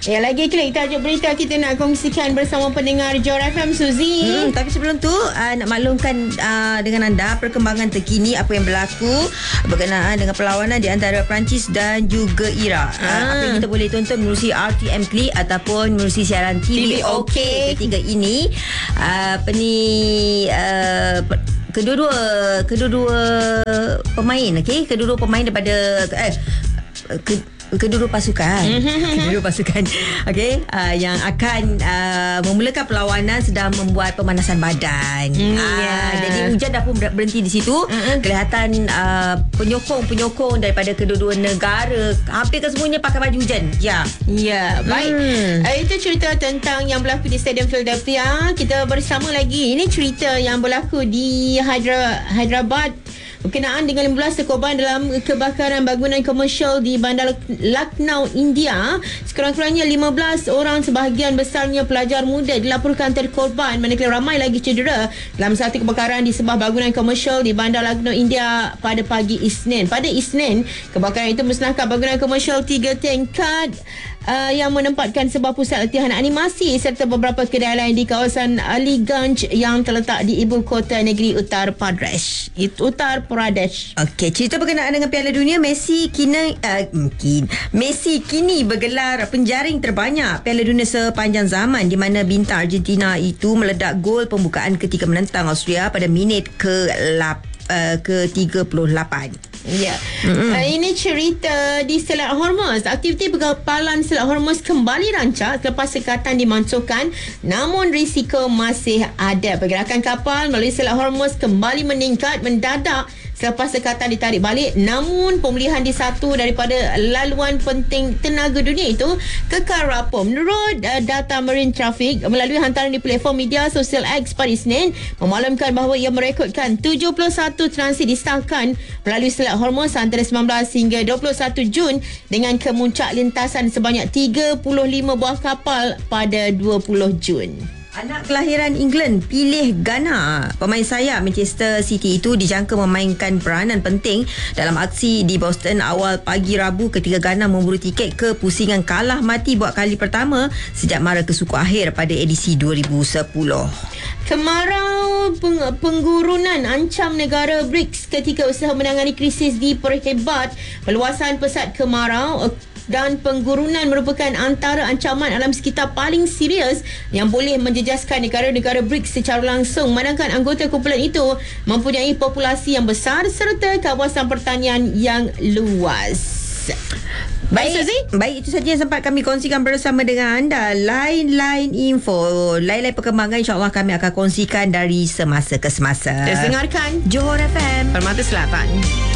Ya, lagi klik tajuk berita kita nak kongsikan bersama pendengar Johor FM, Suzy. Tapi sebelum tu nak maklumkan dengan anda perkembangan terkini apa yang berlaku berkenaan dengan perlawanan di antara Perancis dan juga Iraq. Apa yang kita boleh tonton menerusi RTM Klik ataupun menerusi siaran TV OK ketiga ini. Kedua-dua pemain, kedua-dua pemain daripada kedua-dua pasukan yang akan memulakan perlawanan sedang membuat pemanasan badan. Jadi hujan dah pun berhenti di situ. Kelihatan penyokong daripada kedua-dua negara hampir kesemuanya pakai baju hujan. Baik. Itu cerita tentang yang berlaku di Stadium Philadelphia. Kita bersama lagi. Ini cerita yang berlaku di Hyderabad berkenaan dengan 15 korban dalam kebakaran bangunan komersial di Bandar Lucknow, India. Sekurang-kurangnya 15 orang, sebahagian besarnya pelajar muda, dilaporkan terkorban, manakala ramai lagi cedera dalam satu kebakaran di sebuah bangunan komersial di Bandar Lucknow, India pada pagi Isnin. Pada Isnin, kebakaran itu musnahkan bangunan komersial 3 tingkat yang menempatkan sebuah pusat latihan animasi serta beberapa kedai lain di kawasan Aliganj yang terletak di ibu kota negeri Uttar Pradesh. Okey, cerita berkenaan dengan Piala Dunia, Messi kini bergelar penjaring terbanyak Piala Dunia sepanjang zaman, di mana bintang Argentina itu meledak gol pembukaan ketika menentang Austria pada minit ke-38. Ini cerita di Selat Hormuz. Aktiviti pengapalan Selat Hormuz kembali rancak selepas sekatan dimansuhkan, namun risiko masih ada. Pergerakan kapal melalui Selat Hormuz kembali meningkat mendadak selepas sekatan ditarik balik, namun pemulihan di satu daripada laluan penting tenaga dunia itu kekal rapuh. Menurut data Marine Traffic melalui hantaran di platform media sosial X pada Isnin, memaklumkan bahawa ia merekodkan 71 transit disahkan melalui Selat Hormuz antara 19 hingga 21 Jun dengan kemuncak lintasan sebanyak 35 buah kapal pada 20 Jun. Anak kelahiran England pilih Ghana. Pemain sayap Manchester City itu dijangka memainkan peranan penting dalam aksi di Boston awal pagi Rabu ketika Ghana memburu tiket ke pusingan kalah mati buat kali pertama sejak mara kesuku akhir pada edisi 2010. Kemarau penggurunan ancam negara BRICS ketika usaha menangani krisis diperhebat. Perluasan pesat kemarau dan penggurunan merupakan antara ancaman alam sekitar paling serius yang boleh menjejaskan negara-negara BRICS secara langsung, manakala anggota kumpulan itu mempunyai populasi yang besar serta kawasan pertanian yang luas. Baik, itu saja yang sempat kami kongsikan bersama dengan anda. Lain-lain info, lain-lain perkembangan insyaAllah kami akan kongsikan dari semasa ke semasa. Terus dengarkan Johor FM, Permata Selatan.